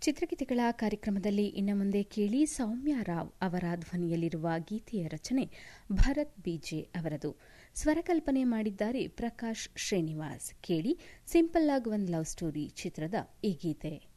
ಚಿತ್ರಗೀತೆಗಳ ಕಾರ್ಯಕ್ರಮದಲ್ಲಿ ಇನ್ನು ಮುಂದೆ ಕೇಳಿ ಸೌಮ್ಯ ರಾವ್ ಅವರ ಧ್ವನಿಯಲ್ಲಿರುವ ಗೀತೆಯ ರಚನೆ ಭರತ್ ಬಿಜೆ ಅವರದು. ಸ್ವರಕಲ್ಪನೆ ಮಾಡಿದ್ದಾರೆ ಪ್ರಕಾಶ್ ಶ್ರೀನಿವಾಸ್. ಕೇಳಿ ಸಿಂಪಲ್ ಆಗ್ ಒನ್ ಲವ್ ಸ್ಟೋರಿ ಚಿತ್ರದ ಈ ಗೀತೆ.